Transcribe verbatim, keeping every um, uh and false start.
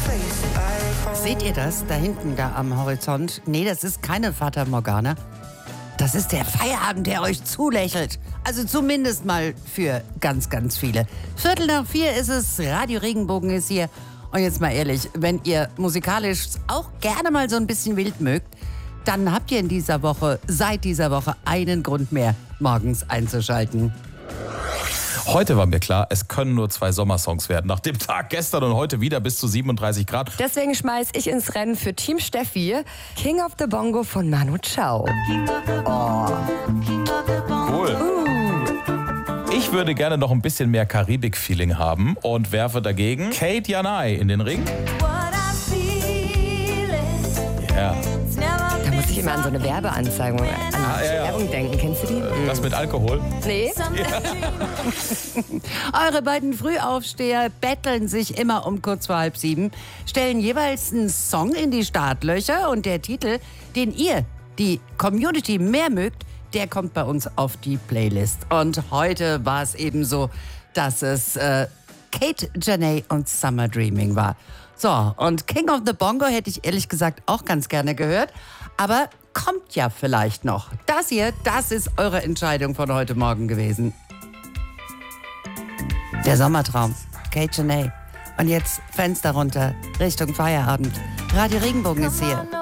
Seht ihr das da hinten da am Horizont? Nee, das ist keine Fata Morgana. Das ist der Feierabend, der euch zulächelt. Also zumindest mal für ganz, ganz viele. Viertel nach vier ist es, Radio Regenbogen ist hier. Und jetzt mal ehrlich, wenn ihr musikalisch auch gerne mal so ein bisschen wild mögt, dann habt ihr in dieser Woche, seit dieser Woche, einen Grund mehr, morgens einzuschalten. Heute war mir klar, es können nur zwei Sommersongs werden. Nach dem Tag gestern und heute wieder bis zu siebenunddreißig Grad. Deswegen schmeiß ich ins Rennen für Team Steffi King of the Bongo von Manu Chao. Oh. Cool. Uh. Ich würde gerne noch ein bisschen mehr Karibik-Feeling haben und werfe dagegen Kate Janai in den Ring. Ja. Da muss ich immer an so eine Werbeanzeige, an ah, ja, ja. Werbung denken. Kennst du die? Das mit Alkohol? Nee. Ja. Eure beiden Frühaufsteher betteln sich immer um kurz vor halb sieben, stellen jeweils einen Song in die Startlöcher und der Titel, den ihr, die Community, mehr mögt, der kommt bei uns auf die Playlist. Und heute war es eben so, dass es äh, Kate Janai und Summer Dreaming war. So, und King of the Bongo hätte ich ehrlich gesagt auch ganz gerne gehört, aber kommt ja vielleicht noch. Das hier, das ist eure Entscheidung von heute Morgen gewesen. Der Sommertraum, Kate Janai. Und jetzt Fenster runter, Richtung Feierabend. Radio Regenbogen ist hier.